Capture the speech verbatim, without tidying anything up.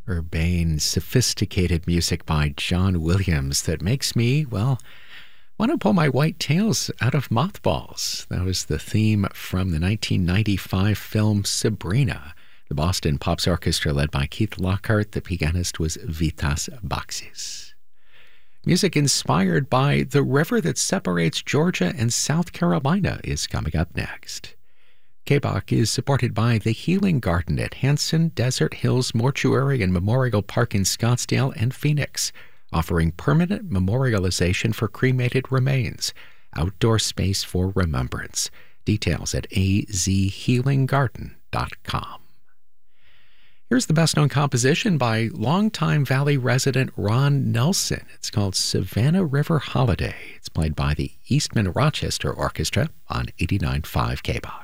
urbane, sophisticated music by John Williams that makes me, well, want to pull my white tails out of mothballs. That was the theme from the nineteen ninety-five film Sabrina. The Boston Pops Orchestra, led by Keith Lockhart. The pianist was Vitas Baxis. Music inspired by the river that separates Georgia and South Carolina is coming up next. K B O C is supported by the Healing Garden at Hanson Desert Hills Mortuary and Memorial Park in Scottsdale and Phoenix, offering permanent memorialization for cremated remains, outdoor space for remembrance. Details at a z healing garden dot com. Here's the best-known composition by longtime Valley resident Ron Nelson. It's called Savannah River Holiday. It's played by the Eastman Rochester Orchestra on eighty-nine point five K B O C.